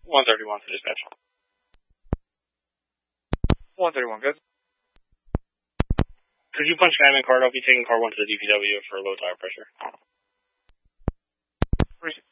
131 for dispatch. 131, good. Could you punch Skyman card? I'll be taking car 1 to the DPW for low tire pressure.